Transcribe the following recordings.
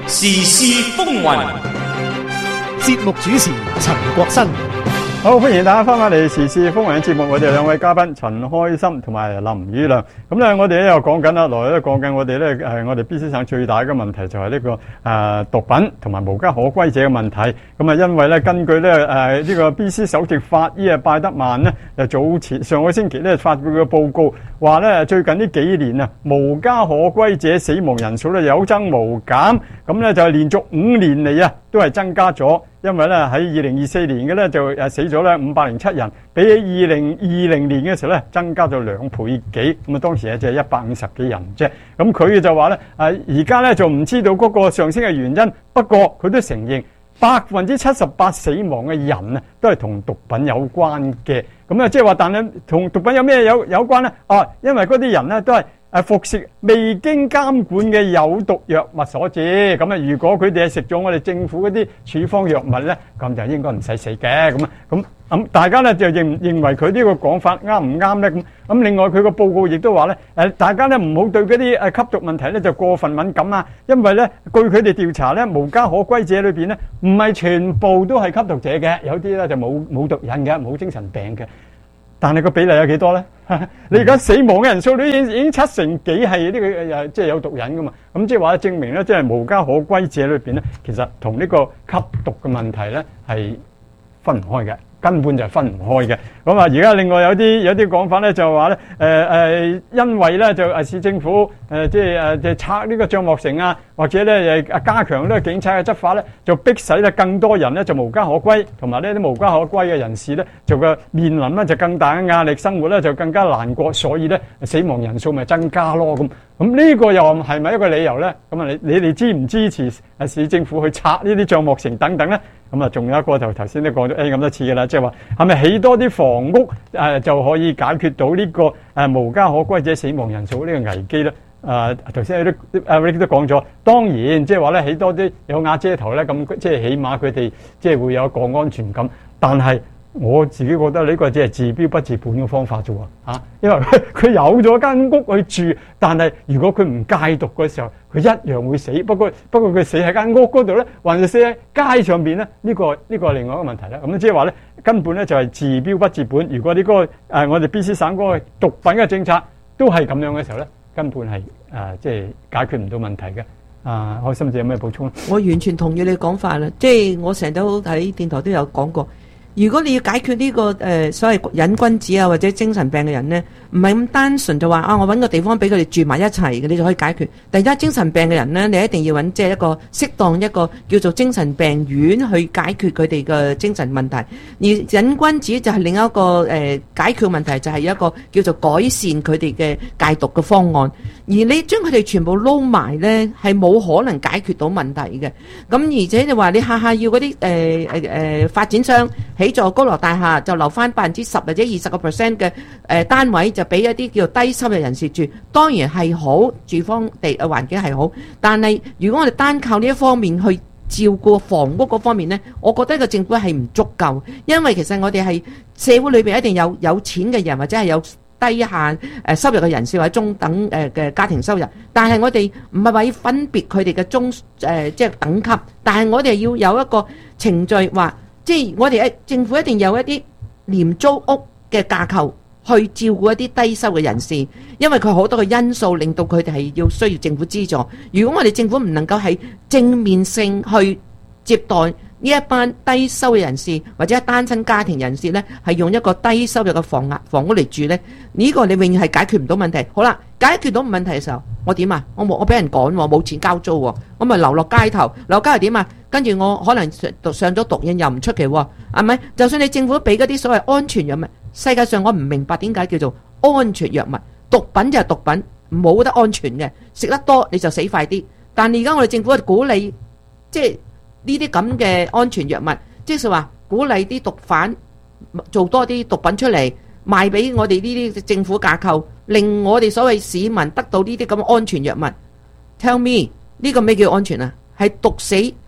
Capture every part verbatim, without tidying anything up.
時事風雲， 節目主持陳國新。 好，歡迎大家翻返嚟時事風雲嘅節目，我哋兩位嘉賓陳開心同埋林宇亮。咁咧，我哋咧又講緊啦，來咧講緊我哋咧誒，我哋 B C 省最大嘅問題就係呢個誒毒品同埋無家可歸者嘅問題。咁啊，因為咧根據咧誒呢個 B C 首席法醫啊拜德曼咧，就早前上個星期咧發表嘅報告，話咧最近呢幾年啊無家可歸者死亡人數咧有增無減，咁咧就係連續五年嚟啊都係增加咗。因為咧喺二零二四年嘅咧就誒死咗咧五百零七人，比起二零二零年嘅時候咧增加咗兩倍幾，咁啊當時咧就係一百五十幾人啫。咁佢就話咧誒而家咧就唔知道嗰個上升嘅原因，不過佢都承認百分之七十八死亡嘅人啊都係同毒品有關嘅。咁啊即係話，但係同毒品有咩有有關咧？啊，因為嗰啲人咧都係誒服食未經監管嘅有毒藥物所致。咁啊，如果佢哋係食咗我哋政府嗰啲處方藥物咧，咁就應該唔使死嘅。咁啊，咁咁大家咧就認認為佢呢個講法啱唔啱咧？咁咁另外佢個報告亦都話咧，誒大家咧唔好對嗰啲誒吸毒問題咧就過分敏感啊，因為咧據佢哋調查咧，無家可歸者裏邊咧唔係全部都係吸毒者嘅，有啲咧就冇冇毒癮嘅，冇精神病嘅。但係個比例有幾多咧？你而家死亡嘅人數都已經已經七成幾係呢個誒，即係有毒癮噶嘛？咁即係話證明咧，即係無家可歸者裏邊咧，其實同呢個吸毒嘅問題咧係分唔開嘅，根本就分唔開嘅。咁啊，而家另外有啲有啲講法咧，就話咧誒誒，因為咧就誒市政府誒即係誒即係拆呢個帳幕城啊，或者咧誒加強呢個警察嘅執法咧，就逼使咧更多人咧就無家可歸，同埋呢啲無家可歸嘅人士咧就個面臨咧就更大嘅壓力，生活咧就更加難過，所以咧死亡人數咪增加咯咁。咁呢個又係咪一個理由咧？咁啊，你你哋支唔支持誒市政府去拆呢啲帳幕城等等咧？咁啊，仲有一個就頭先都講咗 N 咁多次嘅啦，即係話係咪起多啲房屋誒就可以解決到呢個誒無家可歸者死亡人數呢個危機咧？誒頭先都阿 Rick 都講咗，當然即係話咧起多啲有瓦遮頭咧，咁即係起碼佢哋即係會有個安全感。但係我自己覺得呢個只係治標不治本嘅方法啫喎嚇，因為佢佢有咗間屋去住，但係如果佢唔戒毒嘅時候，佢一樣會死。不過不過佢死喺間屋嗰度咧，還是死喺街上邊咧？呢個呢個係另外一個問題啦。咁即係話咧，根本咧就係治標不治本。如果呢個誒我哋 B C 省嗰個毒品嘅政策都係咁樣嘅時候咧，根本係誒即係解決唔到問題嘅。啊，開心姐有咩補充？ 我完全同意你講法啦，即係我成日都喺電台都有講過。如果你要解決呢、這個誒、呃、所謂癮君子啊或者精神病嘅人呢，唔係咁單純就話啊，我揾個地方俾佢哋住埋一齊嘅，你就可以解決。第一，精神病嘅人呢，你一定要揾即係一個適當一個叫做精神病院去解決佢哋嘅精神問題。而癮君子就係另一個誒、呃、解決問題，就係一個叫做改善佢哋嘅戒毒嘅方案。而你將佢哋全部撈埋呢，係冇可能解決到問題嘅。咁而且你話你下下要嗰啲誒誒誒發展商起座高樓大廈就留翻百分之十或者二十個 percent 嘅誒單位，就俾一啲叫做低收入人士住，當然係好，住方地誒環境係好。但係如果我哋單靠呢一方面去照顧房屋嗰方面呢，我覺得個政府係唔足夠，因為其實我哋係社會裏邊一定有有錢嘅人或者係有低限誒收入嘅人士或者中等誒嘅家庭收入，但係我哋唔係話要分別佢哋嘅中誒即係等級，但係我哋要有一個程序話。即係我哋政府一定有一啲廉租屋嘅架構去照顧一啲低收嘅人士，因為佢好多嘅因素令到佢哋係要需要政府資助。如果我哋政府唔能夠係正面性去接待呢一班低收嘅人士或者單親家庭人士呢，係用一個低收入嘅房額房屋嚟住呢，呢個你永遠係解決唔到問題。好啦，解決到問題嘅時候，我點啊？我冇我俾人趕，冇錢交租，我咪流落街頭，流落街頭點啊？跟住我可能上咗毒癮又唔出奇喎，係咪？就算你政府俾嗰啲所謂安全藥物，世界上我唔明白點解叫做安全藥物，毒品就係毒品，冇得安全嘅，食得多你就死快啲。但係而家我哋政府係鼓勵，即係呢啲咁嘅安全藥物，即係話鼓勵啲毒販做多啲毒品出嚟賣俾我哋呢啲政府架構，令我哋所謂市民得到呢啲咁嘅安全藥物。Tell me 呢個咩叫安全啊？係毒死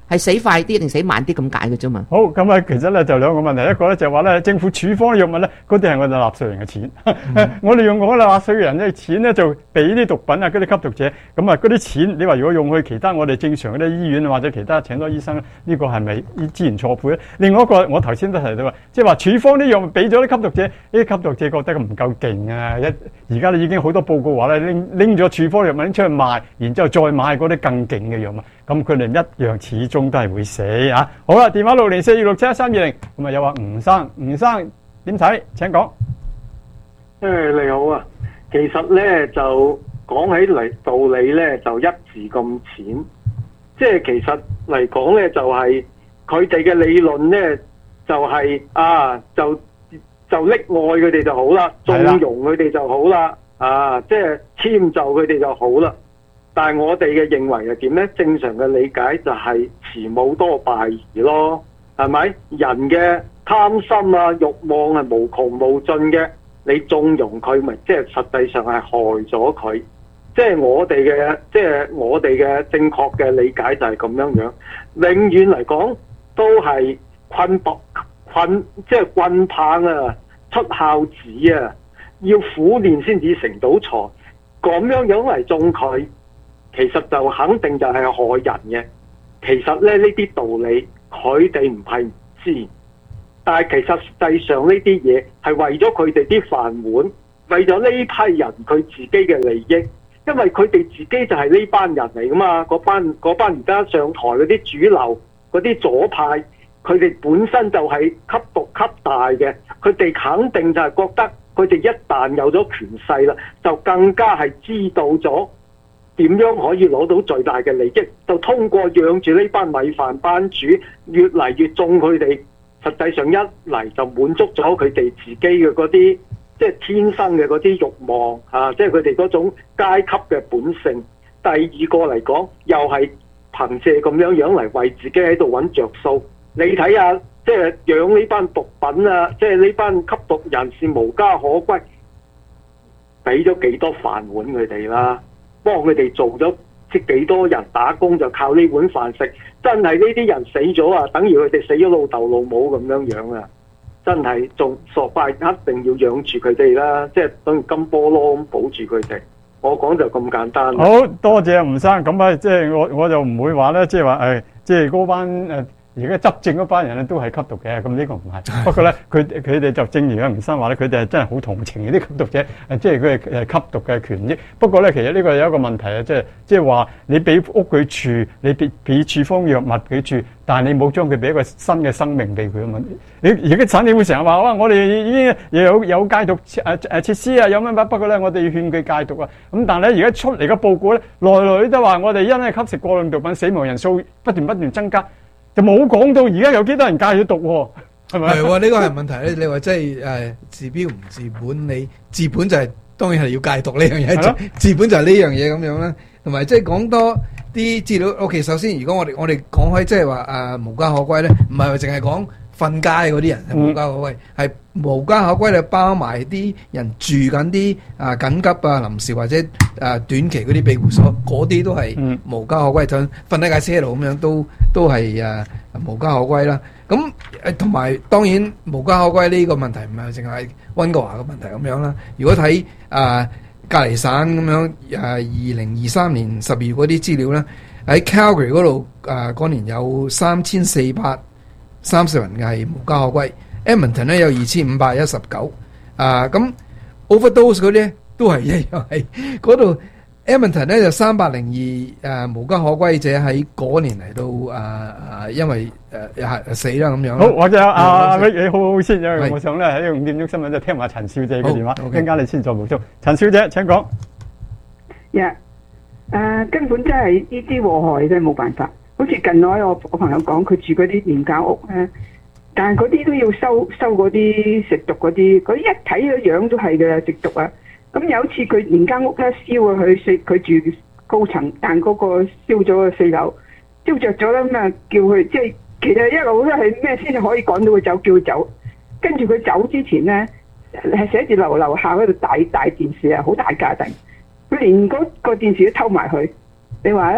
係死快啲定死慢啲咁解嘅啫嘛。 好，咁啊，其實咧就兩個問題，一個咧就話咧政府處方藥物咧，嗰啲係我哋納稅人嘅錢，嗯、我哋用我哋納稅人嘅錢咧就俾啲毒品啊嗰啲吸毒者，咁啊嗰啲錢你話如果用去其他我哋正常嗰啲醫院或者其他請多醫生咧，呢、這個係咪資源錯配咧？另外一個我頭先都提到話，即係話處方啲藥物俾咗啲吸毒者，呢啲吸毒者覺得佢唔夠勁啊！一而家已經好多報告話咧拎拎咗處方藥物拎出去賣，然之後再買嗰啲更勁嘅藥物，咁佢哋一樣始終都係會死啊！好啦，電話六零四二六七一三二零，咁啊有話吳生，吳生點睇？請講。 誒你好啊，其實咧就講起嚟道理咧就一字咁淺，即係其實嚟講咧就係佢哋嘅理論咧就係、是、啊就就溺愛佢哋就好啦，縱容佢哋就好啦，啊即係遷就佢哋就好啦。但係我哋嘅認為係點咧？正常嘅理解就係慈母多敗兒咯，係咪？人嘅貪心啊、慾望係無窮無盡嘅，你縱容佢，咪即係實際上係害咗佢。即係我哋嘅，即係我哋嘅正確嘅理解就係咁樣樣。永遠嚟講都係棍棒棍，即係棍棒啊，出孝子啊，要苦練先至成到才。咁樣樣嚟縱佢。其實就肯定就係害人嘅。其實咧呢啲道理佢哋唔係唔知，但係其實實際上呢啲嘢係為咗佢哋啲飯碗，為咗呢批人佢自己嘅利益。因為佢哋自己就係呢班人嚟噶嘛，嗰班嗰班而家上台嗰啲主流嗰啲左派，佢哋本身就係吸毒吸大嘅，佢哋肯定就係覺得佢哋一旦有咗權勢啦，就更加係知道咗點樣可以攞到最大嘅利益，就通過養住呢班米飯班主，越嚟越縱佢哋。實際上一嚟就滿足咗佢哋自己嘅嗰啲，即係天生嘅嗰啲慾望啊，即係佢哋嗰種階級嘅本性。第二個嚟講，又係憑借咁樣樣嚟為自己喺度揾着數。你睇下，即係養呢班毒品啊，即係呢班吸毒人士無家可歸，俾咗幾多飯碗佢哋啦？幫佢哋做咗即幾多人打工就靠呢碗飯食，真係呢啲人死咗啊，等於佢哋死咗老豆老母咁樣樣啊！真係仲傻快，一定要養住佢哋啦，即係等於金菠蘿咁保住佢哋。我講就咁簡單。 好多謝吳生，咁啊，即係我我就唔會話咧，即係話誒，即係嗰班誒而家執政嗰班人咧都係吸毒嘅，咁呢個唔係。不過咧，佢佢哋就正如阿吳生話咧，佢哋係真係好同情啲吸毒者，誒，即係佢係誒吸毒嘅權益。不過咧，其實呢個有一個問題啊，即係即係話你俾屋佢住，你俾俾處方藥物佢住，但係你冇將佢俾一個新嘅生命俾佢啊嘛。你而家產業會成日話哇，我哋已經有有戒毒誒誒設施啊，有乜乜。不過咧，我哋要勸佢戒毒啊。咁但係咧，而家出嚟嘅報告咧，來來都話我哋因為吸食過量毒品，死亡人數不斷不斷增加。就冇講到而家有幾多人戒咗毒喎，係咪？係喎， 呢個係問題咧。你話即係誒治標唔治本，你治本就係、是、當然係要戒毒呢樣嘢，治本就係呢樣嘢咁樣啦。同埋即係講多啲資料。OK，首先如果我哋我哋講開即係話誒無家可歸咧，唔係話淨係講瞓街嗰啲人係無家可歸，係、嗯、無家可歸就包埋啲人住緊啲啊緊急啊臨時或者誒、啊、短期嗰啲庇護所，嗰啲都係無家可歸，就瞓喺架車度咁樣都都係誒、啊、無家可歸啦。咁誒同埋當然無家可歸呢個問題唔係淨係溫哥華嘅問題咁樣啦。如果睇誒隔離省咁樣誒二零二三年十二月嗰啲資料咧，喺 Calgary 嗰度誒嗰年有三千四百三十人係無家可歸 ，Edmonton 咧有二千五百一十九，啊咁 overdose 嗰啲都係一樣係嗰度 Edmonton 咧就三百零二誒無家可歸者喺嗰年嚟到啊啊，因為誒、啊、死啦咁樣。好， 或者阿阿 Rick 你好好先，因為我想咧喺五點鐘新聞就聽下陳小姐嘅電話，一陣間你先再補充。陳小姐請講。 呀、yeah, 呃，誒根本真係呢啲禍害真係冇辦法。好似近來我我朋友講，佢住嗰啲廉價屋咧，但係嗰啲都要收收嗰啲食毒嗰啲，嗰啲一睇個樣都係嘅食毒啊！咁有一次佢連間屋咧燒啊，佢四佢住高層，但嗰個燒咗個四樓，燒着咗啦，咁啊叫佢即係其實一路都係咩先至可以趕到佢走，叫佢走。跟住佢走之前咧，係寫住樓樓下嗰度大大電視啊，好大架定，佢連嗰個電視都偷埋去。你話咧？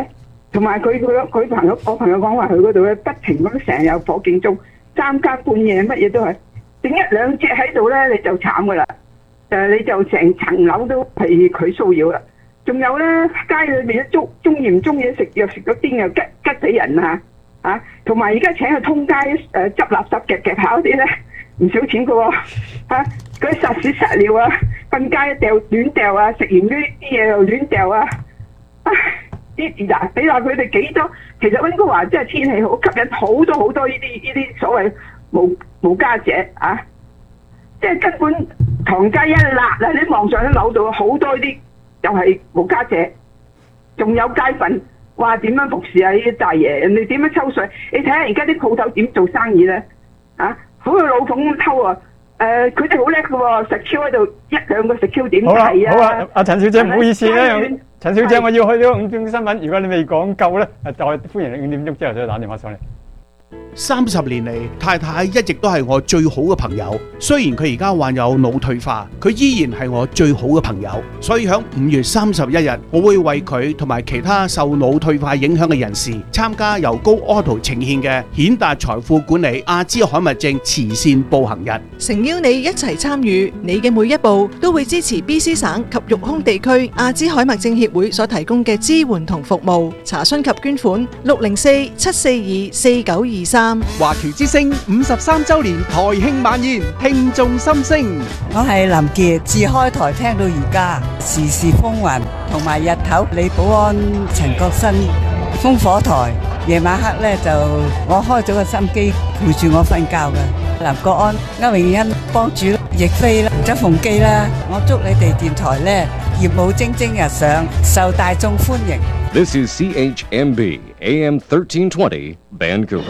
同埋佢佢佢朋友，我朋友講話佢嗰度咧不停咁成日火警鐘，三更半夜乜嘢都係，整一兩隻喺度咧你就慘噶啦，誒你就成層樓都係佢騷擾啦。仲有咧街裏面都中中意唔中意食藥食到癲又吉吉死人啊！啊，同埋而家請佢通街誒執垃圾夾夾下嗰啲咧唔少錢噶喎，嚇嗰啲撒屎撒尿啊，瞓街掉亂掉啊，食完啲啲嘢又亂掉啊！啲嗱，你話佢哋幾多？其實溫哥華真係天氣好，吸引好多好多呢啲呢啲所謂無無家者啊！即係根本唐街一辣啊！你望上啲樓度好多呢啲又係無家者，仲有街份，話點樣服侍啊？呢啲大爺，人哋點樣抽水？你睇下而家啲鋪頭點做生意咧？啊，好似老馮咁偷啊！誒，佢哋好叻嘅喎，食 Q 喺度一兩個食 Q 點好啦， 睇啊！ 好啊，阿陳小姐唔好意思咧， 係陳小姐我要去呢個五點鐘新聞，如果你未講夠咧，誒就歡迎你五點鐘之後再打電話上嚟。 三十年嚟，太太一直都係我最好嘅朋友。雖然佢而家患有腦退化，佢依然係我最好嘅朋友。所以喺五月三十一日，我會為佢同埋其他受腦退化影響嘅人士參加由高 Auto 呈獻嘅顯達財富管理阿茲海默症慈善步行日。 誠邀你一齊參與，你嘅每一步都會支持 B C 省及育空地區阿茲海默症協會所提供嘅支援同服務。查詢及捐款六零四七四二四九二三。 華僑之聲五十三週年台慶晚宴，聽眾心聲。 我係林傑，自開台聽到而家，時時風雲，同埋日頭李寶安、陳國新、烽火台，夜晚黑咧就我開咗個心機陪住我瞓覺嘅。林國安、歐永欣、幫主、亦菲啦、周鳳基啦，我祝你哋電台咧業務蒸蒸日上，受大眾歡迎。 This is C H M B A M thirteen twenty Vancouver。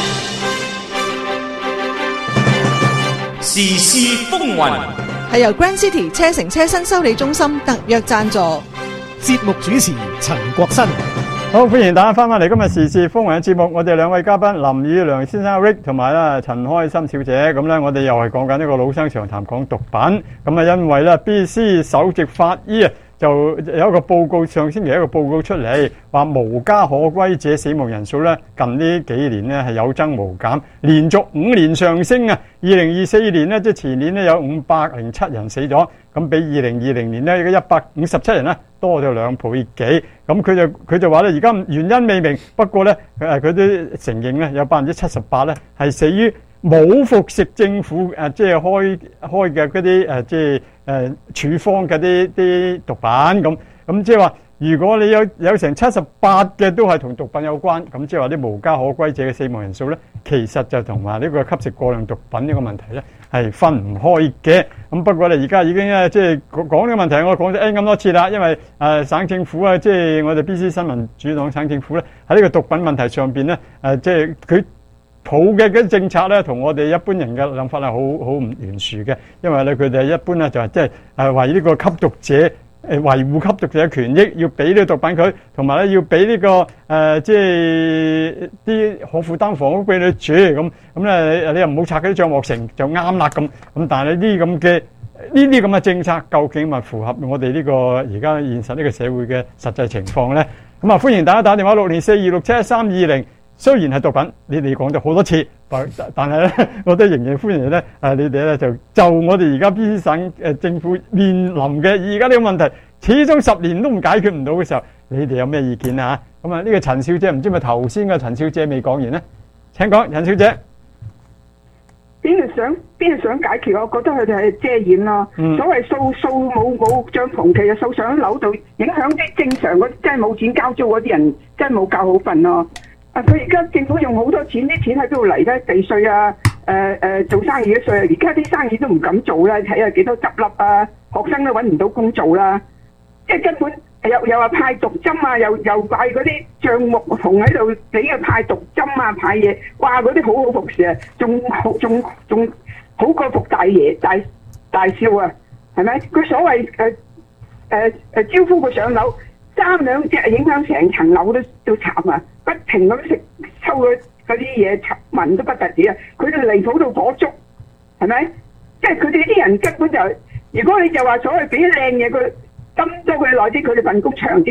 時事風雲係由 Grand City 車城車新修理中心特約贊助。 節目主持陳國新。 好，歡迎大家翻返嚟今日時事風雲嘅節目。我哋兩位嘉賓林宇良先生 Rick 同埋咧陳開心小姐，咁咧我哋又係講緊呢個老生常談講毒品。咁啊，因為咧 B C 首席法醫啊，就有一個報告，上星期一個報告出嚟，話無家可歸者死亡人數咧近呢幾年咧係有增無減，連續五年上升啊！二零二四年咧即係前年咧有五百零七人死咗，咁比二零二零年咧而家一百五十七人咧多咗兩倍幾。咁佢就佢就話咧而家原因未明，不過咧誒佢都承認咧有百分之七十八咧係死於冇服食政府誒即係開開嘅嗰啲誒即係誒處方嘅啲啲毒品咁，咁即係話如果你有有成七十八嘅都係同毒品有關，咁即係話啲無家可歸者嘅死亡人數咧，其實就同埋呢個吸食過量毒品呢個問題咧係分唔開嘅。咁不過咧而家已經咧即係講呢個問題，我講咗 N 咁多次啦，因為誒、呃、省政府啊，即係我哋 B C 新聞主黨省政府咧喺呢個毒品問題上邊咧誒即係佢抱嘅嗰啲政策咧，同我哋一般人嘅諗法係好好唔懸殊嘅，因為咧佢哋一般咧就係即係誒為呢個吸毒者誒維護吸毒者嘅權益，要俾呢個毒品佢，同埋咧要俾呢、這個誒、呃、即係啲可負擔房屋俾你住，咁咁咧你又唔好拆嗰啲帳幕成就啱啦咁，咁但係呢啲咁嘅呢啲咁嘅政策究竟咪符合我哋呢個而家現實呢個社會嘅實際情況咧？咁啊歡迎大家打電話六零四二六七一三二零。雖然係毒品，你哋講咗好多次，但但係咧，我都仍然歡迎咧。誒，你哋咧就就我哋而家 B C 省誒政府面臨嘅而家呢個問題，始終十年都唔解決唔到嘅時候，你哋有咩意見啊？咁啊，呢個陳小姐唔知咪頭先嘅陳小姐未講完咧？請講，陳小姐。 邊度想邊度想解決？我覺得佢哋係遮掩咯。嗯、所謂掃掃冇冇帳篷，其實掃上樓度，影響啲正常嗰真係冇錢交租嗰啲人，真係冇覺好瞓咯。啊！佢而家政府用好多錢，啲錢喺邊度嚟咧？地稅啊，誒、呃、誒、呃、做生意嘅稅啊，而家啲生意都唔敢做啦，睇下幾多執笠啊！學生都揾唔到工做啦，即係根本又又話派毒針啊，又又派嗰啲帳目同喺度俾佢派毒針啊，派嘢，哇！嗰啲好好服侍啊，仲好仲仲好過服大爺大大少啊，係咪？佢所謂誒誒誒招呼佢上樓。三兩隻影響成層樓都都慘啊！不停咁食抽嗰啲嘢，聞都不特止啊！佢哋離譜到火燭，係咪？即係佢哋啲人根本就，如果你就話所謂俾靚嘢佢，斟多佢耐啲，佢哋份工長啲，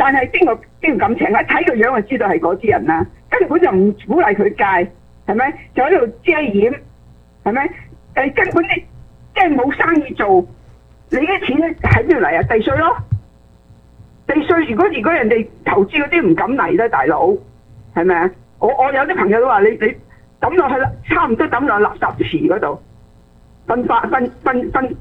但係邊個邊個咁請啊？睇個樣就知道係嗰啲人啦，根本就唔鼓勵佢戒，係咪？就喺度遮掩，係咪？誒根本你即係冇生意做，你啲錢咧喺邊度嚟啊？地稅咯，地稅如果如果人哋投資嗰啲唔敢嚟咧，大佬係咪啊？我我有啲朋友都話你你抌落去啦，差唔多抌落垃圾池嗰度，分化分分分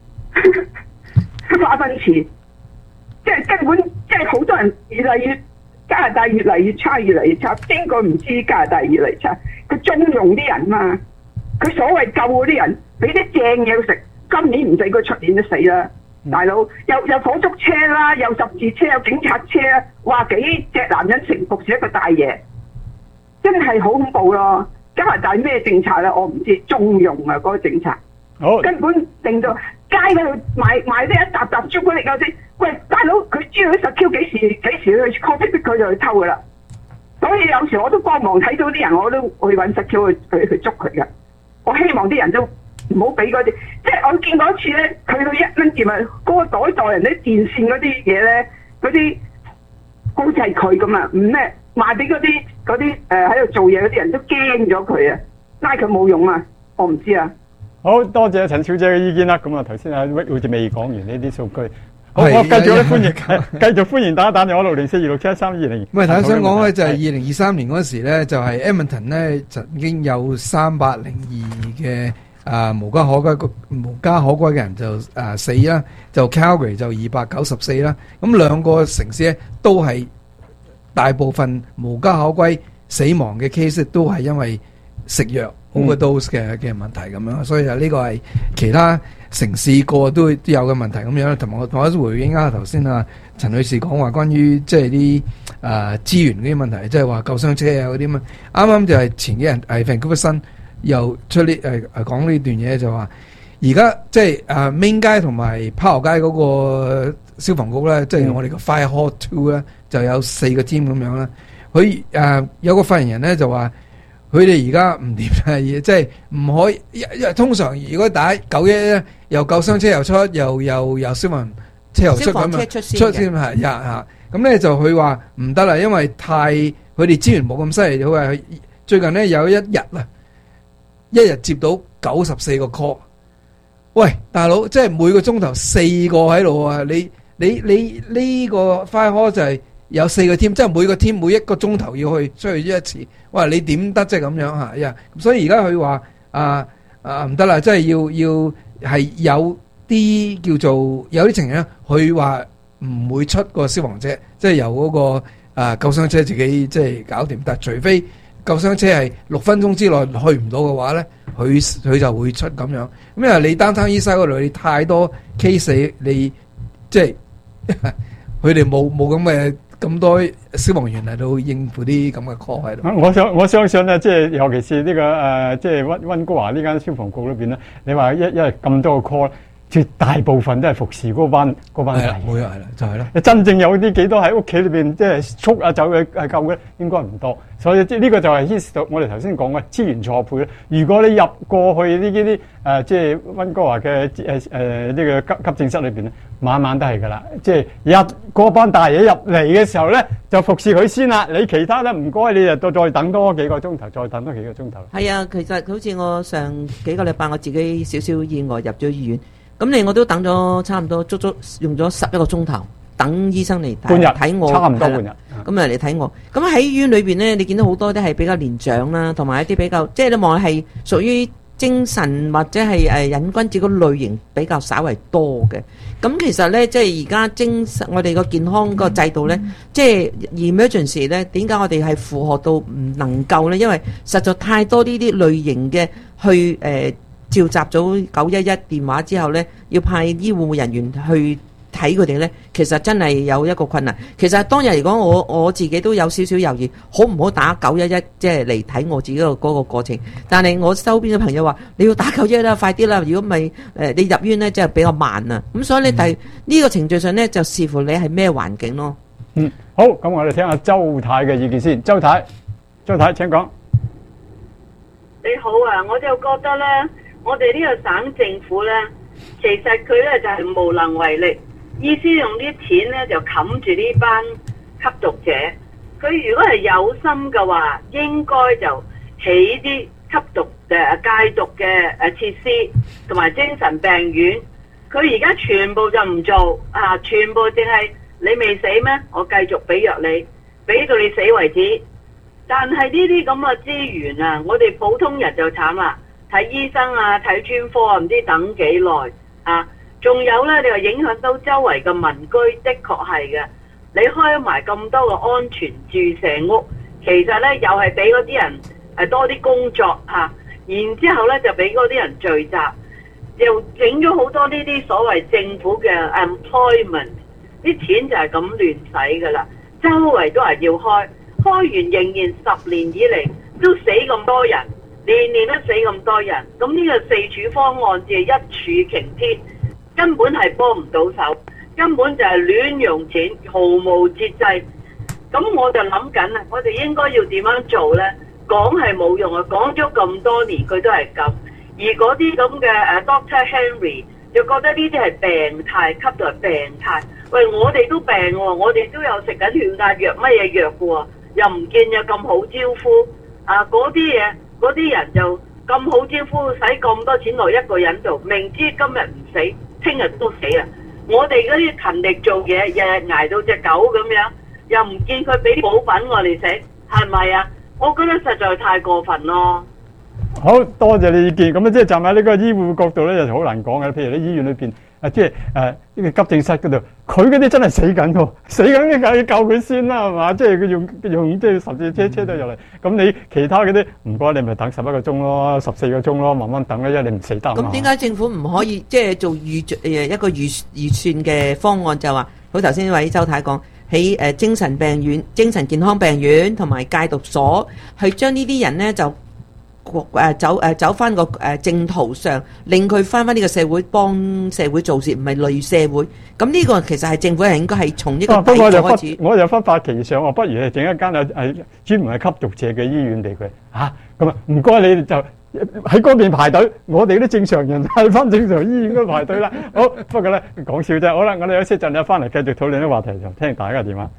化糞池，即係根本即係好多人越嚟越加拿大越嚟越差，越嚟越差。邊個唔知加拿大越嚟越差？佢縱容啲人嘛，佢所謂救嗰啲人，俾啲正嘢食，今年唔使佢出年都死啦。大佬有有火燭車啦，有十字車，有警察車，話幾隻男人成服住一個大爺，真係好恐怖咯！加拿大咩政策咧？我唔知，縱容啊嗰、那個政策， 好根本令到街嗰度賣賣啲一沓沓朱古力嗰啲，喂大佬佢知道啲十 Q 幾時幾時去 copy 逼佢就去偷噶啦。所以有時我都幫忙睇到啲人，我都去揾十 Q 去去去捉佢噶。我希望啲人都唔好俾嗰啲，即係我見過一次咧，佢到一蚊店啊，嗰、那個袋袋人啲電線嗰啲嘢咧，嗰啲好似係佢咁啊，唔咩賣俾嗰啲嗰啲誒喺度做嘢嗰啲人都驚咗佢啊，拉佢冇用啊，我唔知啊。 好多謝陳小姐嘅意見啦。咁啊，頭先阿 Rick 好似未講完呢啲數據。好， 係我繼續咧歡迎，繼續歡迎打打電話六零四二六七一三二零。 唔係，頭先想講咧就係二零二三年嗰時咧，就係 Edmonton 咧曾經有三百零二嘅啊無家可歸無家可歸嘅人就啊死啦，就 Calgary 就二百九十四啦。咁兩個城市咧都係大部分無家可歸死亡嘅 case 都係因為食藥 overdose 嘅嘅問題咁樣，所以啊呢個係其他城市個都都有嘅問題咁樣。同埋我同我回應啊頭先啊陳女士講話關於即係啲誒資源嗰啲問題，即係話救傷車啊嗰啲嘛。啱啱就係前幾日誒 Vancouver Sun又出呢誒誒講呢段嘢，就話而家即係誒 Main 街同埋炮河街嗰個消防局咧，即係我哋個 Fire Hall Two 咧就有四個 team 咁樣啦。佢誒有個發言人咧就話。佢哋而家唔掂嘅嘢，即係唔可以。因為通常如果打九一一咧，又救傷車又出，又又又消防車又出咁啊，出先係呀嚇。咁咧就佢話唔得啦，因為太佢哋資源冇咁犀利。佢話最近咧有一日啊，一日接到九十四個 call。喂，大佬，即係每個鐘頭四個喺度啊！你你你呢個 fire call 就係。有四個 team，即係每個 team 每一個鐘頭要去出去一次。哇！你點得即係咁樣嚇呀？所以而家佢話啊啊唔得啦，即係要要係有啲叫做有啲情形咧，佢話唔會出個消防車，即係由嗰個啊救傷車自己即係搞掂。但係除非救傷車係六分鐘之內去唔到嘅話咧，佢佢就會出咁樣。咁因為你單單醫生嗰度你太多 case，你即係佢哋冇冇咁嘅。咁多消防員嚟到應付啲咁嘅 call 喺度。 我想我相信咧，即係尤其是呢、這個誒、呃，即係溫溫哥華呢間消防局裏邊咧，你話一一日咁多個 call，絕大部分都係服侍嗰班嗰班人。 冇錯，係啦，就係啦。 真正有啲幾多喺屋企裏邊即係速啊走去係救嘅，應該唔多。所以即係呢個就係牽涉到我哋頭先講嘅資源錯配咧。如果你入過去呢啲啲誒，即係溫哥華嘅誒誒呢個急急症室裏邊咧，晚晚都係㗎啦。即係入嗰班大爺入嚟嘅時候咧，就服侍佢先啦。你其他咧唔該，你就再等多幾個鐘頭，再等多幾個鐘頭。 係啊，其實好似我上幾個禮拜我自己少少意外入咗醫院，咁你我都等咗差唔多足足用咗十一個鐘頭等醫生嚟半日睇我， 差唔多半日。 咁啊嚟睇我。咁喺醫院裏邊咧，你見到好多都係比較年長啦，同埋一啲比較即係你望係屬於精神或者係誒癮君子嗰類型比較稍為多嘅。咁其實咧，即係而家精神我哋個健康個制度咧，嗯、即係 emergency 咧，點解我哋係負荷到唔能夠咧？因為實在太多呢啲類型嘅去誒、呃、召集咗九一一電話之後咧，要派醫護人員去睇佢哋咧，其實真係有一個困難。其實當日嚟講，我我自己都有少少猶豫，好唔好打九一一，即係嚟睇我自己個嗰個過程。但係我周邊嘅朋友話：你要打九一一啦，快啲啦！如果唔係誒，你入院咧，即係比較慢啊。咁所以咧，第呢、嗯、個程序上咧，就視乎你係咩環境咯。 嗯，好，咁我哋聽下周太嘅意見先。周太，周太請講。 你好啊，我就覺得咧，我哋呢個省政府咧，其實佢咧就係、是、無能為力。意思用啲錢咧就冚住呢班吸毒者，佢如果係有心嘅話，應該就起啲吸毒誒戒毒嘅誒設施同埋精神病院。佢而家全部就唔做啊！全部淨係你未死咩？我繼續俾藥你，俾到你死為止。但係呢啲咁嘅資源啊，我哋普通人就慘啦，睇醫生啊，睇專科啊，唔知等幾耐啊！仲有呢，你話影響到周圍嘅民居，的確係嘅。你開埋咁多個安全注射屋，其實呢又係俾嗰啲人誒多啲工作嚇、啊，然之後呢就俾嗰啲人聚集。又整咗好多呢啲所謂政府嘅 employment， 啲錢就係咁亂使噶啦，周圍都係要開，開完仍然十年以嚟都死咁多人，年年都死咁多人，咁呢個四處方案就係一柱擎天，根本係幫唔到手，根本就係亂用錢，毫無節制。咁我就諗緊啦，我哋應該要點樣做呢？講係冇用啊，講咗咁多年佢都係咁。而嗰啲咁嘅誒 Doctor Henry 就覺得呢啲係病態，吸毒係病態。喂，我哋都病喎，我哋都有食緊血壓藥乜嘢藥嘅喎，又唔見有咁好招呼。啊，嗰啲嘢，嗰啲人就咁好招呼，使咁多錢落一個人度，明知今日唔死，聽日都死啊！我哋嗰啲勤力做嘢，日日捱到隻狗咁樣，又唔見佢俾補品我哋食，係咪啊？我覺得實在太過分咯。 好多謝你意見，咁啊即係站喺呢個醫護角度咧，就好難講嘅。譬如喺醫院裏邊，啊即係誒呢個急症室嗰度，佢嗰啲真係死緊喎，死緊你梗係要救佢先啦，係嘛？即係佢用用即係十字車車到入嚟，咁你其他嗰啲唔該，你咪等十一個鐘咯，十四個鐘咯，慢慢等啦，因為你唔死得啊嘛。 咁點解政府唔可以即係做預誒一個預預算嘅方案，就話好頭先呢位周太講，喺誒精神病院、精神健康病院同埋戒毒所，去將呢啲人咧就。誒走誒走翻個誒正途上，令佢翻翻呢個社會，幫社會做事，唔係累社會。咁呢個其實係政府係應該係從呢個底開始。 我就忽發奇想，我不如係整一間誒誒專門係吸毒者嘅醫院俾佢嚇。咁啊，唔該你哋就喺嗰邊排隊，我哋啲正常人喺翻正常醫院嗰度排隊啦。好，不過咧講笑啫。好啦，我哋休息陣咧翻嚟繼續討論啲話題，就聽大家嘅電話。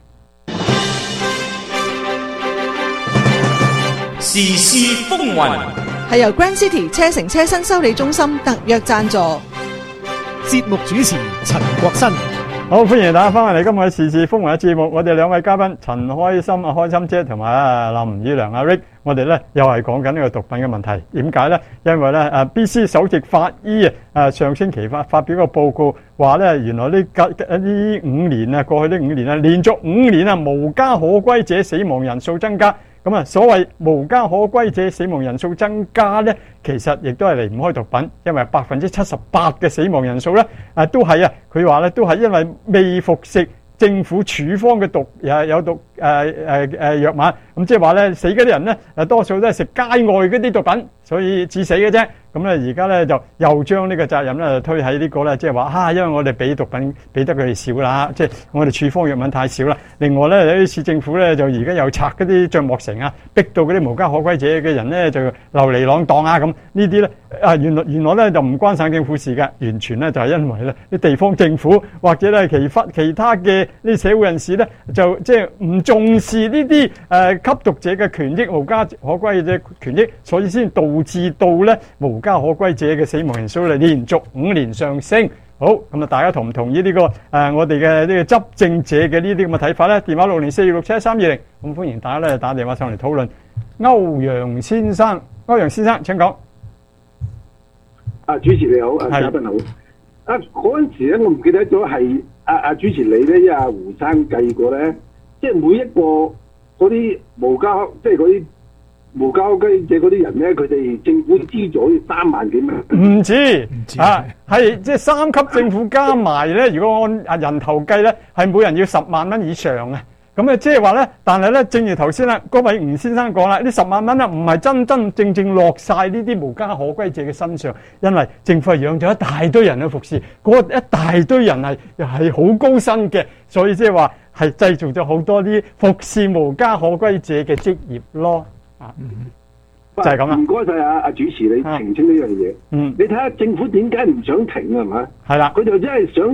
時事風雲係由 Grand City 車城車新修理中心特約贊助， 節目主持陳國新。 好，歡迎大家翻嚟今日嘅時事風雲嘅節目。我哋兩位嘉賓陳開心啊，開心姐同埋啊林宇良阿 Rick， 我哋咧又係講緊呢個毒品嘅問題。點解咧？因為咧誒 B C 首席法醫啊，上星期發發表個報告，話咧原來呢呢五年啊，過去呢五年啊，連續五年啊，無家可歸者死亡人數增加。咁啊，所謂無家可歸者死亡人數增加咧，其實亦都係離唔開毒品，因為百分之七十八嘅死亡人數咧，啊都係啊，佢話咧都係因為未服食政府處方嘅毒誒有毒誒誒誒藥物，咁即係話咧死嗰啲人咧，誒多數都係食街外嗰啲毒品，所以致死嘅啫。咁咧而家咧就又將呢個責任咧推喺呢個咧，即係話啊，因為我哋俾毒品俾得佢哋少啦，即係我哋處方藥物太少啦。另外咧，有啲市政府咧就而家又拆嗰啲帳幕城啊，逼到嗰啲無家可歸者嘅人咧就流離浪蕩啊咁。呢啲咧啊原來原來咧就唔關省政府事嘅，完全咧就係因為咧啲地方政府或者咧其他其他嘅呢社會人士咧就即係唔重視呢啲誒吸毒者嘅權益、無家可歸者權益，所以先導致到咧無家可歸者嘅死亡人數咧連續五年上升。好，咁啊，大家同唔同意呢個誒我哋嘅呢個執政者嘅呢啲咁嘅睇法咧？電話六零四二六七一三二零，咁歡迎大家咧打電話上嚟討論。歐陽先生，歐陽先生請講。 啊，主持你好，啊嘉賓好。啊嗰陣時咧，我唔記得咗係阿阿主持你咧，因為阿胡生計過咧，即係每一個嗰啲無家，即係嗰啲無家可歸者嗰啲人咧，佢哋政府資助好似三萬幾蚊。唔止，唔止啊，係即係三級政府加埋咧，如果按啊人頭計咧，係每人要十萬蚊以上啊。咁啊，即係話咧，但係咧，正如頭先啦，嗰位吳先生講啦，呢十萬蚊啊，唔係真真正正落晒呢啲無家可歸者嘅身上，因為政府係養咗一大堆人去服侍，嗰一大堆人係又係好高薪嘅，所以即係話係製造咗好多啲服侍無家可歸者嘅職業咯。啊，就係咁啦。 唔該晒啊，阿主持你澄清呢樣嘢。嗯，你睇下政府點解唔想停啊？係嘛？ 係啦， 佢就真係想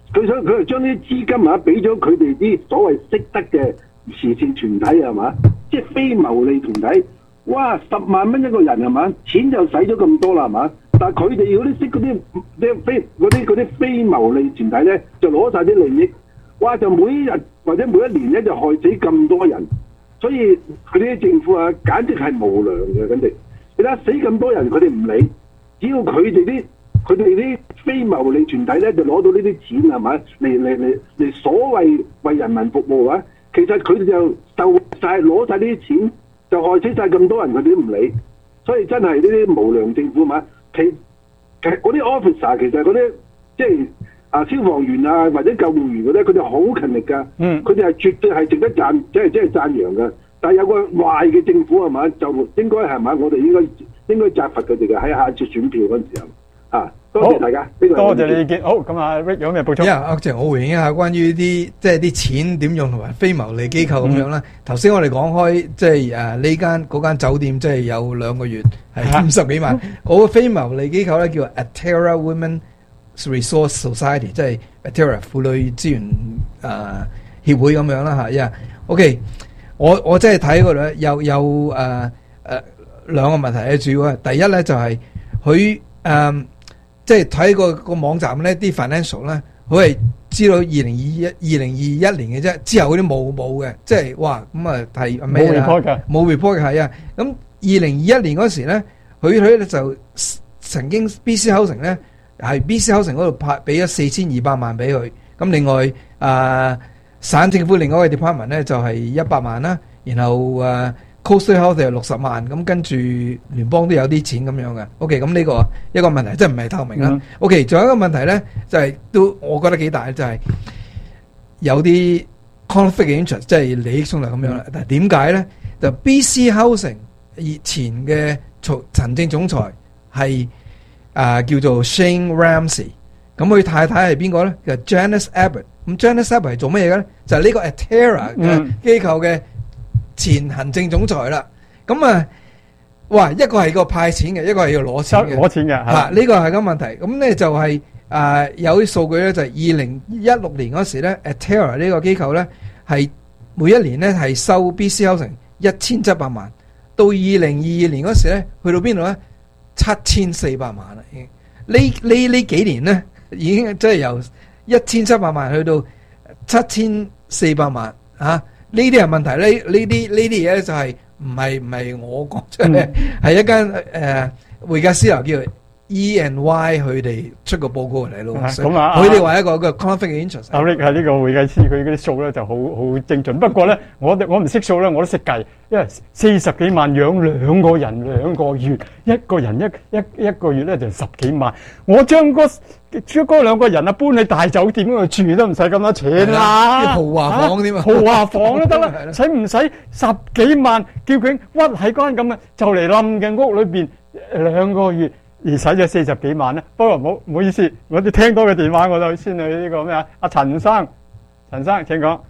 佢想佢係將啲資金啊俾咗佢哋啲所謂識得嘅慈善團體係嘛，即係非牟利團體。哇！十萬蚊一個人係嘛，錢就使咗咁多啦係嘛，但係佢哋嗰啲識嗰啲啲非嗰啲嗰啲非牟利團體咧，就攞晒啲利益。哇！就每一日或者每一年咧，就害死咁多人，所以佢哋啲政府啊，簡直係無良嘅，簡直。你睇下死咁多人，佢哋唔理，只要佢哋啲佢哋啲非牟利團體咧，就攞到呢啲錢係咪？嚟嚟嚟嚟所謂為人民服務啊！其實佢哋就就晒攞晒呢啲錢，就害死晒咁多人，佢哋都唔理。所以真係呢啲無良政府嘛，其其實嗰啲 officer 其實嗰啲即係啊消防員啊或者救護員嗰啲，佢哋好勤力㗎。嗯，佢哋係絕對係值得讚，即係即係讚揚㗎。但係有個壞嘅政府係嘛，就應該係嘛，我哋應該應該責罰佢哋嘅喺下次選票嗰陣時候啊。多謝大家，呢個多謝你意見。好，咁啊 Rick 有咩補充？ 因為阿鄭，我回應一下關於啲即係啲錢點用同埋非牟利機構咁樣啦。頭先我哋講開即係誒呢間嗰間酒店，即係有兩個月係五十幾萬。嗰個非牟利機構咧叫 Atera Women Resource Society， 即係 Atera 婦女資源誒協會咁樣啦嚇。因為 OK。我我真係睇過咧，有有誒誒兩個問題咧，主要係第一咧就係佢誒即係睇個個網站咧啲 financial 咧，佢係知道二零二一二零二一年嘅啫，之後嗰啲冇冇嘅，即係哇咁啊係咩啦？冇 report 嘅，冇 report 嘅係啊。咁二零二一年嗰時咧，佢佢咧就曾經 B C Housing 咧係 B C Housing 嗰度派俾咗四千二百萬俾佢，咁另外啊。呃省政府另外一個 department 咧就係一百萬啦，然後誒 Coastal Health 係六十萬，咁跟住聯邦都有啲錢咁樣嘅。OK，咁呢個一個問題，即係唔係透明啦。OK，仲有一個問題咧，就係都我覺得幾大，就係有啲 conflict interest，即係利益衝突咁樣啦。但係點解咧？就 B C Housing 以前嘅行政總裁係啊叫做 Shane Ramsey， 咁佢太太係邊個咧？就 Janice Abbott。咁 Janice Abbott 係做乜嘢嘅咧？就係、是、呢個 Atera 嘅機構嘅前行政總裁啦。咁啊，哇！一個係個派錢嘅，一個係要攞錢嘅。攞錢嘅嚇，呢、啊這個係個問題。咁咧就係、是、啊、呃、有啲數據咧，就係二零一六年嗰時咧 ，Atera 呢個機構咧係每一年咧係收 B C Housing 一千七百萬，到二零二二年嗰時咧去到邊度咧？七千四百萬啦已經。呢呢呢幾年咧已經即係由一千七百萬去到七千四百萬啊！呢啲係問題咧，呢啲呢啲嘢咧就係唔係唔係我講出嚟，係一間誒會計師樓叫 E and Y 佢哋出個報告嚟咯。咁啊，佢哋話一個個 conflict interest。阿 Rick 係呢個會計師，佢嗰啲數咧就好好精準。不過咧，我我唔識數咧，我都識計，因為四十幾萬養兩個人兩個月，一個人一一一個月咧就十幾萬。我將嗰將嗰兩個人啊搬去大酒店嗰度住都唔使咁多錢啦，豪華房添啊，豪華房都得啦，使唔使十幾萬叫佢屈喺間咁嘅就嚟冧嘅屋裏邊兩個月？而使咗四十幾萬咧，不過唔好唔好意思，我哋聽到嘅電話我就先去呢個咩啊？阿陳生，陳生請講。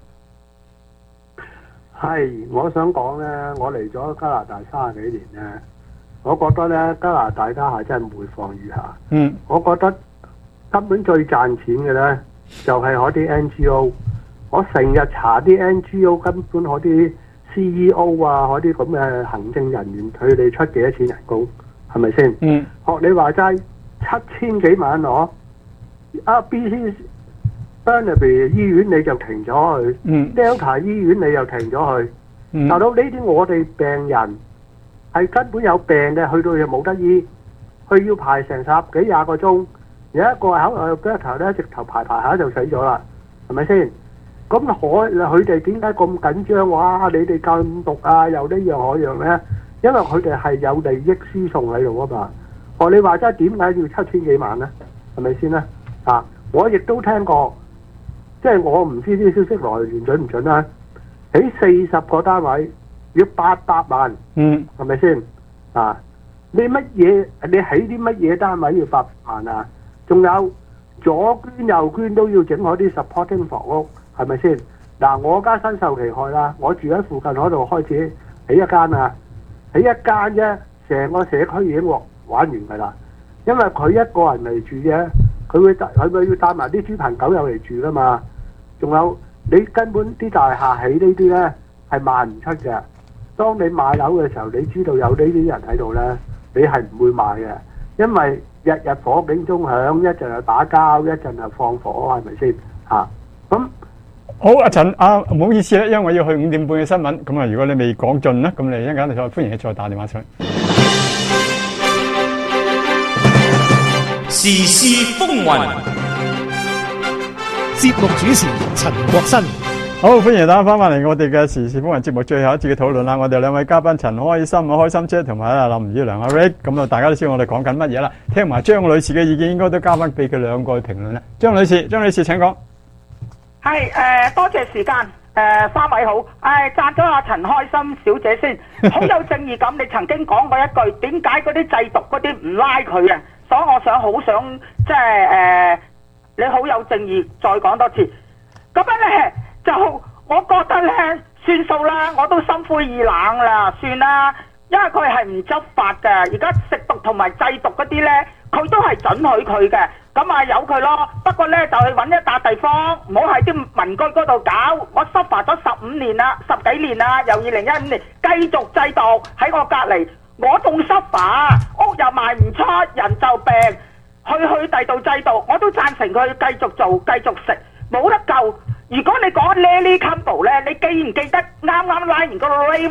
係，我想講咧，我嚟咗加拿大三十幾年咧，我覺得咧加拿大家下真係每況愈下。嗯，我覺得根本最賺錢嘅咧就係嗰啲 N G O， 我成日查啲 N G O 根本嗰啲 C E O 啊，嗰啲咁嘅行政人員，佢哋出幾多錢人工？係咪先？嗯，學你話齋七千幾萬攞，啊 B C Burnaby 醫院你就停咗佢，嗯 ，Delta 醫院你又停咗佢，嗯，大佬呢啲我哋病人係根本有病嘅，去到又冇得醫，佢要排成十幾廿個鐘，有一個喺度 Delta 咧直頭排排下就死咗啦，係咪先？咁可佢哋點解咁緊張？哇！你哋禁毒啊，又呢樣嗰樣咧？因為佢哋係有利益輸送喺度啊嘛，學你話齋點解要七千幾萬呢？係咪先呢？啊，我亦都聽過，即係我唔知啲消息來源準唔準啦。喺四十個單位要八百萬，嗯，係咪先？啊，你乜嘢？你起啲乜嘢單位要八百萬啊？仲有左捐右捐都要整嗰啲 supporting 房屋，係咪先？嗱，我家身受其害啦，我住喺附近嗰度開始起一間啊。喺一間啫，成個社區已經玩完㗎啦。因為佢一個人嚟住啫， 佢會帶佢咪要帶埋啲豬朋狗友嚟住噶嘛？仲有你根本啲大廈起呢啲咧係賣唔出嘅。當你買樓嘅時候，你知道有呢啲人喺度咧，你係唔會買嘅，因為日日火警鐘響，一陣又打交，一陣又放火，係咪先嚇？咁好，阿陳啊，唔好意思咧，因為我要去五點半嘅新聞，咁啊，如果你未講盡咧，咁你一陣間再歡迎你再打電話上嚟。 時事風雲， 節目主持陳國新。 好，歡迎大家翻返嚟我哋嘅時事風雲節目最後一節嘅討論啦。我哋兩位嘉賓陳開心啊，開心姐同埋啊林宇良阿 Rick， 咁啊大家都知道我哋講緊乜嘢啦。聽埋張女士嘅意見，應該都交翻俾佢兩個去評論啦。張女士，張女士請講。 係誒、呃，多謝時間誒、呃，三位好，誒讚咗阿陳開心小姐先，好有正義感。你曾經講過一句，點解嗰啲製毒嗰啲唔拉佢啊？所以我想好想即係誒，你好有正義，再講多次。咁樣咧就我覺得咧算數啦，我都心灰意冷啦，算啦，因為佢係唔執法嘅。而家食毒同埋製毒嗰啲咧，佢都係准許佢嘅。咁啊由佢咯，不過咧就去揾一笪地方，唔好喺啲民居嗰度搞。我執法咗十五年啦，十幾年啦，由二零一五年繼續製毒喺我隔離，我仲執法，屋又賣唔出，人就病，去去第度製毒，我都贊成佢繼續做，繼續食，冇得救。如果你講 Lily Campbell 咧，你記唔記得啱啱拉完個 Ray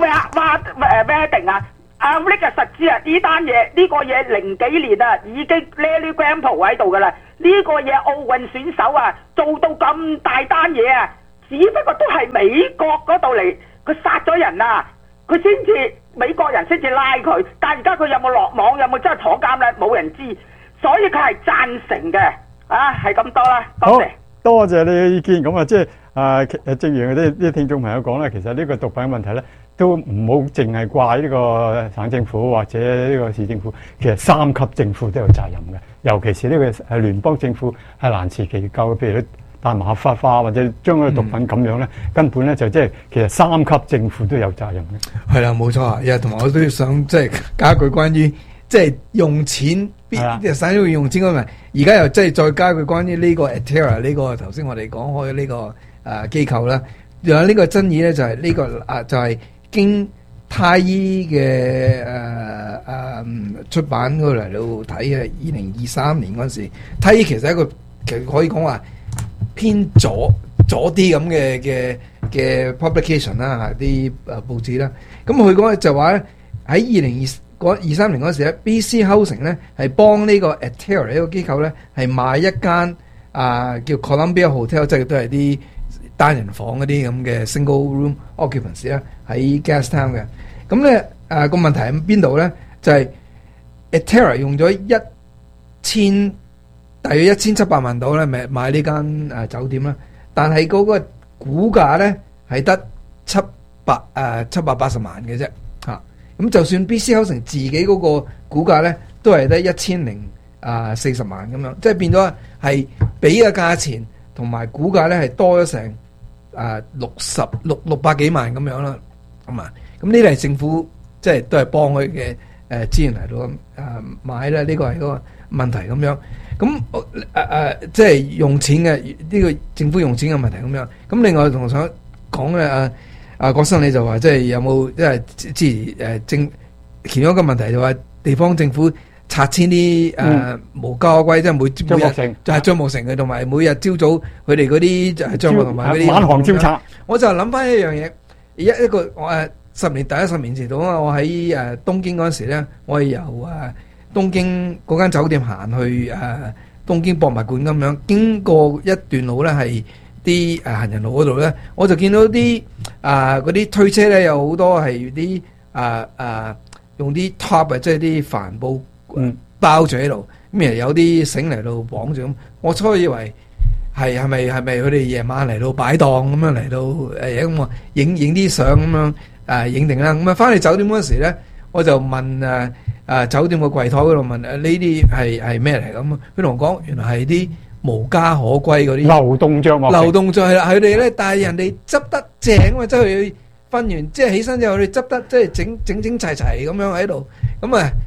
Wedding 啊？阿 Rick 啊實知啊，呢單嘢呢個嘢零幾年啊已經 Lily Campbell 喺度噶啦，呢、這個嘢奧運選手啊做到咁大單嘢啊，只不過都係美國嗰度嚟，佢殺咗人啊，佢先至美國人先至拉佢，但係而家佢有冇落網，有冇真係坐監咧？冇人知，所以佢係贊成嘅，啊係咁多啦，多謝。 多謝你嘅意見，咁啊，即係啊，正如啲啲聽眾朋友講啦，其實呢個毒品問題咧，都唔好淨係怪呢個省政府或者呢個市政府，其實三級政府都有責任嘅，尤其是呢個係聯邦政府係難辭其咎，譬如大麻合法化或者將嗰個毒品咁樣咧，嗯、根本咧就即係其實三級政府都有責任嘅。 係啦，冇錯啊，又同埋我都想即係加句關於即係用錢。必即係使要用錢嗰咪，而家又即係再加佢關於呢個 Atera 呢個頭先我哋講開呢個誒機構啦，仲有呢個爭議咧就係呢個啊就係經太醫嘅誒誒出版嗰度嚟到睇嘅二零二三年嗰陣時，太醫其實係一個其實可以講話偏左左啲咁嘅嘅嘅 publication 啦，啲誒報紙啦，咁佢講就話咧喺二零二二三年嗰時咧 ，B C Housing 咧係幫呢個 Atera 呢個機構咧係買一間啊、呃、叫 Columbia Hotel， 即係都係啲單人房嗰啲咁嘅 single room occupancy 啦，喺 Gastown 嘅。咁咧誒個問題喺邊度咧？就係、是、Atera 用咗一千大約一千七百萬度咧，咪買呢間誒酒店啦。但係嗰個股價咧係得七百誒七百八十萬嘅啫。咁就算 B C Housing 自己嗰個股價咧，都係得一千零啊四十萬咁樣，即係變咗係俾嘅價錢同埋股價咧係多咗成啊六十六六百幾萬咁樣啦，咁啊，咁呢啲係政府即係都係幫佢嘅誒資源嚟到啊買啦，呢個係嗰個問題咁樣。咁誒誒，即係用錢嘅呢、呢個政府用錢嘅問題咁樣。咁另外同我想講嘅啊。啊，國生你就話即係有冇即係之前誒政其中一個問題就話地方政府拆遷啲誒無家可歸，即係每每日就係張木城嘅，同埋每日朝早佢哋嗰啲就係帳幕同埋嗰啲晚航招拆。我就諗翻一樣嘢，一一個我誒十年第一十年前度啊，我喺誒東京嗰陣時咧，我係由誒東京嗰間酒店行去誒東京博物館咁樣，經過一段路咧係。啲誒行人路嗰度咧，我就見到啲啊嗰啲推車咧，有好多係啲啊啊用啲 top 啊，即係啲帆布包住喺度，咁而有啲繩嚟到綁住咁。我初以為係係咪係咪佢哋夜晚嚟到擺檔咁樣嚟到誒咁我影影啲相咁樣誒影定啦。咁啊翻嚟酒店嗰時咧，我就問誒誒酒店個櫃台嗰度問誒呢啲係係咩嚟咁？佢同我講原來係啲無家可歸嗰啲流動帳幕， 流動帳係啦，佢哋咧，但係人哋執得正啊嘛，即係佢瞓完即係起身之後，佢哋執得即係整整整齊齊咁樣喺度，咁啊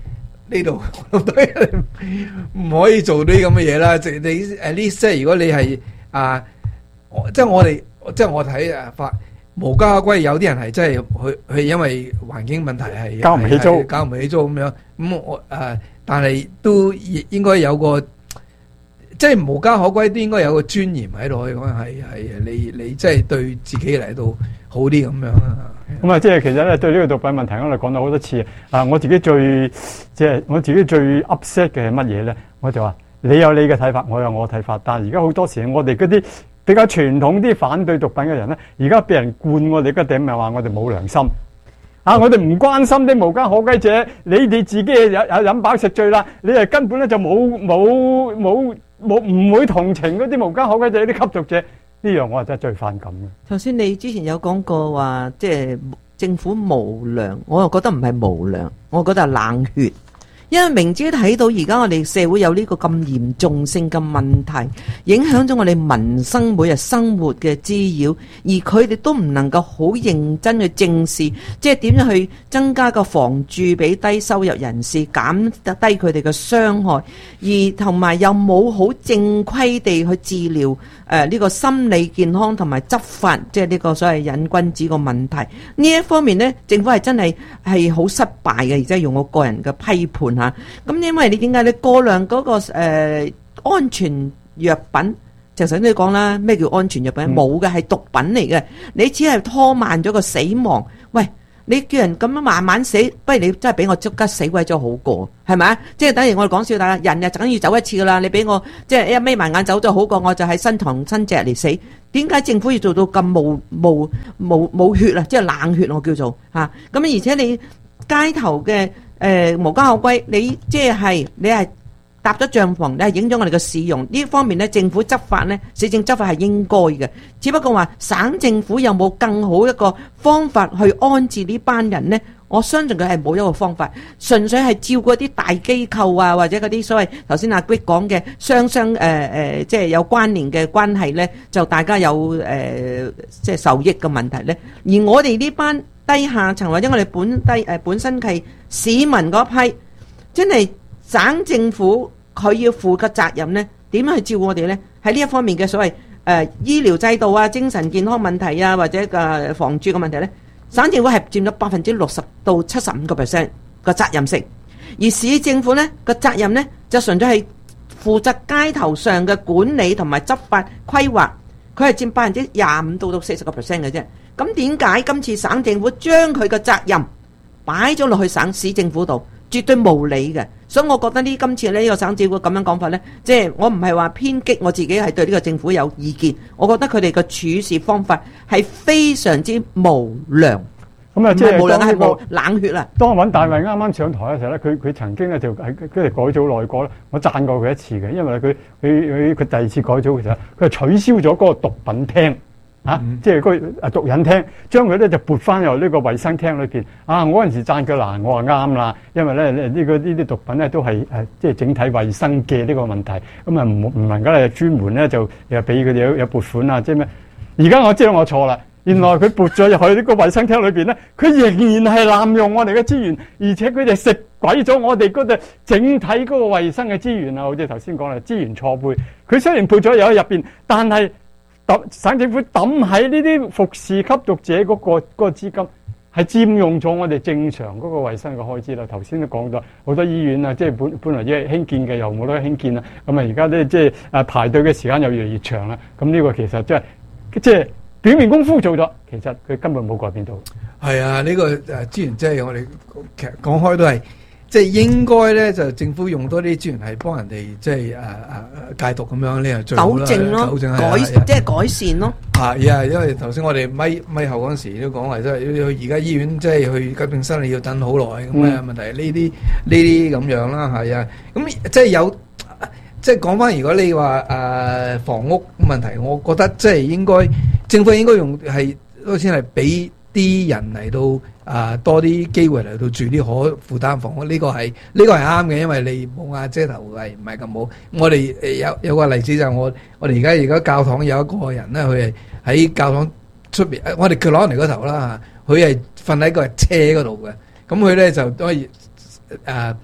呢度唔可以做啲咁嘅嘢啦。即係你誒呢，即係如果你係啊，即係我哋即係我睇啊法無家可歸，有啲人係真係佢佢因為環境問題係交唔起租， 交唔起租咁樣。咁我誒，但係都應該有個即係無家可歸，都應該有個尊嚴喺度。可以講係係你你即係對自己嚟到好啲咁樣啊。 咁啊，即係其實咧，對呢個毒品問題，我哋講咗好多次啊。我自己最即係我自己最 upset 嘅係乜嘢咧？我就話你有你嘅睇法，我有我嘅睇法。但係而家好多時，我哋嗰啲比較傳統啲反對毒品嘅人咧，而家俾人灌我哋嗰頂，咪話我哋冇良心啊！我哋唔關心啲無家可歸者，你哋自己有有飲飽食醉啦，你係根本咧就冇冇冇冇唔會同情嗰啲無家可歸者啲吸毒者。呢樣我係真係最反感嘅。 頭先你之前有講過話，即係政府無良，我又覺得唔係無良，我覺得係冷血。因為明知睇到而家我哋社會有呢個咁嚴重性嘅問題，影響咗我哋民生每日生活嘅滋擾，而佢哋都唔能夠好認真去正視，即係點樣去增加個房住俾低收入人士，減低佢哋嘅傷害，而同埋又冇好正規地去治療誒呢個心理健康同埋執法，即係呢個所謂癮君子個問題。呢一方面呢，政府係真係係好失敗嘅，而且用我個人嘅批判。咁因為你點解你過量嗰、那個誒、呃、安全藥品，就頭先你講啦，咩叫安全藥品？冇嘅，係毒品嚟嘅，你只係拖慢咗個死亡。喂，你叫人咁樣慢慢死，不如你真係俾我即刻死鬼咗好過，係咪啊？即係等於我哋講笑，大家人日梗要走一次噶啦，你俾我即係一眯埋眼走咗好過，我就喺新堂新隻嚟死。點解政府要做到咁冇冇冇冇血啊？即係冷血我叫做吓。咁、啊、而且你街頭嘅。誒、呃、無家可歸，你即係你係搭咗帳篷，你係影咗我哋嘅市容呢方面呢，政府執法呢，市政執法係應該嘅。只不過話省政府有冇更好一個方法去安置呢班人呢？我相信佢係冇一個方法，純粹係照顧啲大機構啊，或者嗰啲所謂頭先阿 Greg 講嘅雙雙誒誒，即係有關聯嘅關係呢，就大家有誒、呃、即係受益嘅問題呢。而我哋呢班低下層或者我哋本低誒、呃、本身係市民嗰批，真係省政府佢要負嘅責任呢，點樣去照顧我哋呢？喺呢一方面嘅所謂誒、呃、醫療制度啊、精神健康問題啊，或者嘅房住嘅問題呢，省政府係佔咗百分之六十到七十五個 percent 嘅責任性，而市政府呢個責任呢，就純粹係負責街頭上嘅管理同埋執法規劃，佢係佔百分之廿五到到四十個 percent 嘅啫。咁點解今次省政府將佢嘅責任擺咗落去省市政府度，絕對無理嘅。所以我覺得呢今次呢個省政府咁樣講法呢，即係我唔係話偏激，我自己係對呢個政府有意見。我覺得佢哋嘅處事方法係非常之無良。 咁啊，即係無良係冇冷血啦。 當尹大衛啱啱上台嘅時候咧，佢佢曾經咧就喺跟住改組內閣咧，我讚過佢一次嘅，因為佢佢佢佢第二次改組嘅時候，佢係取消咗嗰個毒品廳。啊！嗯、即係嗰個啊毒癮廳，將佢咧就撥翻入呢個衛生廳裏邊。啊！我嗰陣時讚佢嗱，我話啱啦，因為咧呢、呢個呢啲毒品咧都係誒、啊、即係整體衛生嘅呢個問題。咁啊唔唔能夠咧專門咧就又俾佢哋有有撥款啊，即係咩？而家我知道我錯啦，原來佢撥咗入去呢個衛生廳裏邊咧，佢仍然係濫用我哋嘅資源，而且佢哋食鬼咗我哋嗰度整體嗰個衛生嘅資源啊！好似頭先講啦，資源錯配。佢雖然撥咗入去入邊，但係省政府抌喺呢啲服侍吸毒者嗰、嗰個嗰、嗰個資金，係佔用咗我哋正常嗰個衛生嘅開支啦。頭先都講到好多醫院啊，即係本本來即係興建嘅又冇得興建啦。咁啊而家咧即係誒排隊嘅時間又越嚟越長啦。咁呢個其實即係即係表面功夫做咗，其實佢根本冇改變到。 係啊，呢、呢個誒資源即係我哋其實講開都係。即係應該咧，就政府用多啲資源係幫人哋，即係誒誒戒毒咁樣，呢係最好啦。糾正咯，糾正改即係改善咯。 啊，因為頭先我哋咪咪後嗰陣時都講話，即係去而家醫院即係去急症室，你要等好耐咁嘅問題。呢啲呢啲咁樣啦，係啊。咁即係有即係講翻，如果你話誒、呃、房屋問題，我覺得即係應該政府應該用係嗰先係俾啲人嚟到。啊，多啲機會嚟到住啲可負擔房屋，呢、這個係呢、這個係啱嘅，因為你冇瓦遮頭係唔係咁好。我哋誒有有個例子就係我我哋而家而家教堂有一個人咧，佢係喺教堂出邊，我哋叫攞嚟嗰頭啦嚇，佢係瞓喺個車嗰度嘅，咁佢咧就可以誒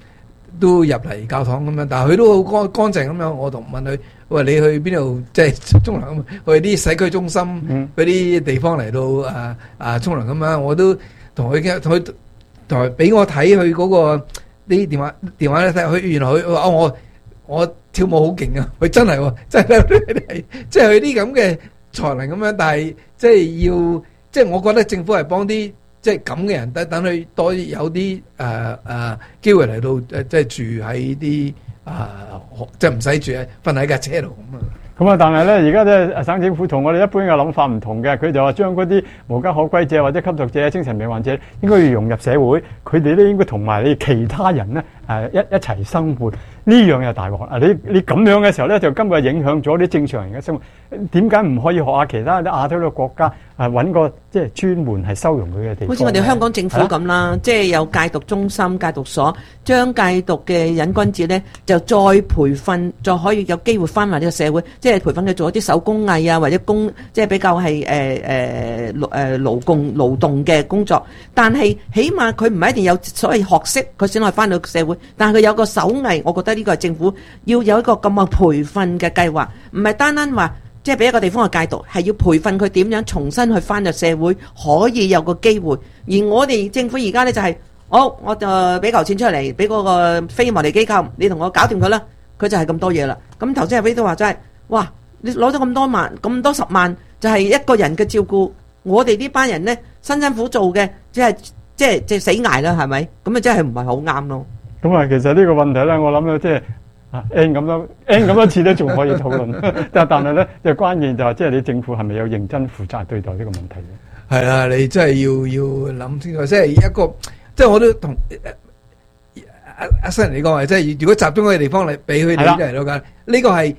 都入嚟教堂咁樣，但係佢都好乾乾淨咁樣。我同問佢，喂，你去邊度即係沖涼咁？去啲社區中心嗰啲地方嚟到啊啊沖涼咁樣，我都同佢傾，同佢同埋俾我睇佢嗰個啲電話電話咧睇，佢原來佢話我我跳舞好勁啊！佢真係喎，真係即係佢啲咁嘅才能咁樣，但係即係要即係我覺得政府係幫啲。即係咁嘅人，等等佢多有啲誒誒機會嚟到誒，即係住喺啲啊，即係唔使住喺瞓喺架車度咁啊。 咁啊，但係咧，而家咧省政府同我哋一般嘅諗法唔同嘅，佢就話將嗰啲無家可歸者或者吸毒者、精神病患者應該要融入社會，佢哋咧應該同埋你其他人咧誒一一齊生活。呢樣又大鑊啊！你你咁樣嘅時候咧，就根本係影響咗啲正常人嘅生活。點解唔可以學下其他啲亞洲嘅國家啊？揾個即係專門係收容佢嘅地方。 好似我哋香港政府咁啦，即係有戒毒中心、戒毒所，將戒毒嘅癮君子咧就再培訓，再可以有機會翻埋呢個社會，即係培訓佢做一啲手工藝啊，或者工即係比較係誒誒誒勞工勞動嘅工作。但係起碼佢唔係一定有所謂學識，佢先可以翻到社會。但係佢有個手藝，我覺得呢個係政府要有一個咁嘅培訓嘅計劃，唔係單單話即係俾一個地方去戒毒，係要培訓佢點樣重新去翻入社會，可以有個機會。而我哋政府而家咧就係、是，好我就俾嚿錢出嚟，俾嗰個非牟利機構，你同我搞掂佢啦，佢就係咁多嘢啦。咁頭先阿 Ray 都話真係，哇！你攞咗咁多萬，咁多十萬，就係一個人嘅照顧。我哋呢班人咧辛辛苦做嘅，即係即係即係死捱啦，係咪？咁啊真係唔係好啱咯。 咁啊，其實呢個問題咧，我諗咧，即係啊 N 咁多 N 咁多次咧，仲可以討論。但但係咧，就關鍵就係即係你政府係咪有認真負責對待呢個問題嘅？ 係啦，你真係要要諗清楚，即係一個，即係我都同阿阿新人你講話，即係如果集中嗰個地方嚟俾佢哋嚟到㗎，呢個係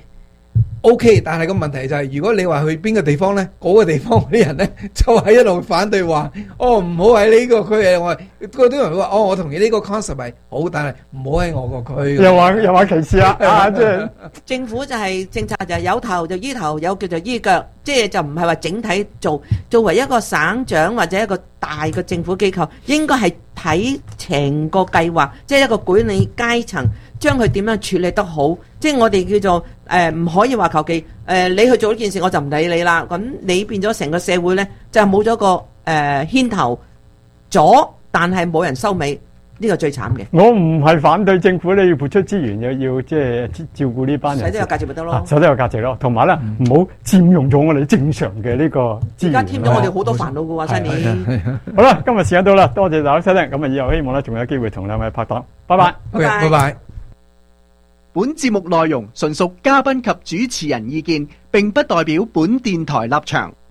OK， 但係個問題就係，如果你話去邊個地方咧，嗰個地方啲人咧就係一路反對話，哦唔好喺呢個區嘅，我嗰啲人會話，哦我同意呢個 concept 係好，但係唔好喺我個區。 又話又話歧視啊！啊，即係政府就係政策就係有頭就醫頭，有腳就醫腳，即係就唔係話整體做。作為一個省長或者一個大嘅政府機構，應該係睇成個計劃，即係一個管理階層。將佢點樣處理得好，即係我哋叫做誒唔、呃、可以話求其誒你去做呢件事我就唔理你啦，咁你變咗成個社會咧就冇咗個誒、呃、牽頭咗，但係冇人收尾，呢、這個最慘嘅。 我唔係反對政府咧要撥出資源，又要即係照顧呢班人。 使得有價值咪得咯， 使得有價值咯，同埋咧唔好佔用咗我哋正常嘅呢個資源。而家添咗我哋好多煩惱嘅喎，新年。好啦，今日時間到啦，多謝大家收聽，咁啊以後希望咧仲有機會同兩位拍檔，拜拜。 OK，拜拜。 本節目內容純屬嘉賓及主持人意見，並不代表本電台立場。